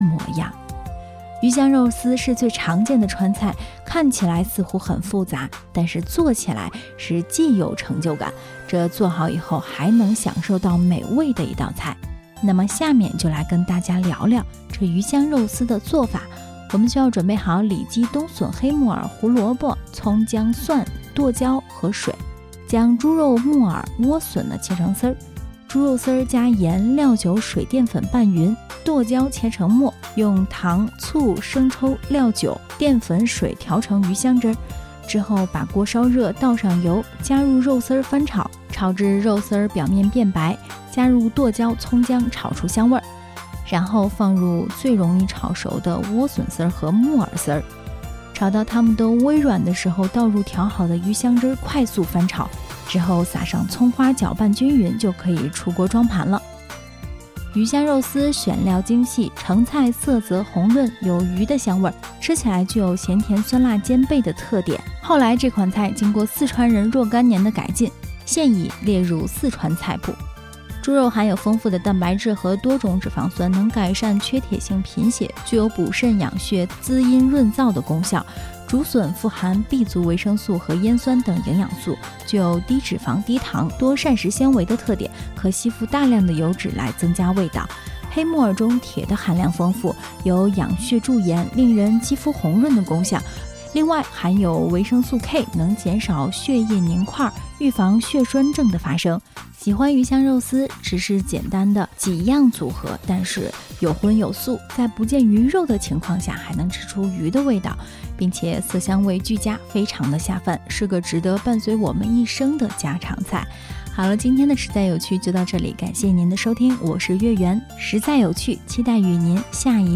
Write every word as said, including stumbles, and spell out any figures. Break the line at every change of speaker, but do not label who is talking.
模样。鱼香肉丝是最常见的川菜，看起来似乎很复杂，但是做起来是既有成就感，这做好以后还能享受到美味的一道菜。那么下面就来跟大家聊聊这鱼香肉丝的做法。我们需要准备好里脊、冬笋、黑木耳、胡萝卜、葱姜蒜、剁椒和水，将猪肉、木耳、莴笋呢切成丝儿，猪肉丝儿加盐、料酒、水淀粉拌匀，剁椒切成末，用糖、醋、生抽、料酒、淀粉、水调成鱼香汁儿。之后把锅烧热，倒上油，加入肉丝儿翻炒，炒至肉丝儿表面变白，加入剁椒、葱姜，炒出香味儿。然后放入最容易炒熟的莴笋丝儿和木耳丝儿，炒到它们都微软的时候，倒入调好的鱼香汁，快速翻炒。之后撒上葱花，搅拌均匀，就可以出锅装盘了。鱼香肉丝选料精细，成菜色泽红润，有鱼的香味儿，吃起来具有咸甜酸辣兼备的特点。后来这款菜经过四川人若干年的改进，现已列入四川菜谱。猪肉含有丰富的蛋白质和多种脂肪酸，能改善缺铁性贫血，具有补肾养血、滋阴润燥的功效。竹笋富含 B 族维生素和烟酸等营养素，具有低脂肪、低糖、多膳食纤维的特点，可吸附大量的油脂来增加味道。黑木耳中铁的含量丰富，有养血助颜、令人肌肤红润的功效。另外含有维生素 K， 能减少血液凝块，预防血栓症的发生。喜欢鱼香肉丝只是简单的几样组合，但是有荤有素，在不见鱼肉的情况下还能吃出鱼的味道，并且色香味俱佳，非常的下饭，是个值得伴随我们一生的家常菜。好了，今天的实在有趣就到这里，感谢您的收听，我是月圆，实在有趣，期待与您下一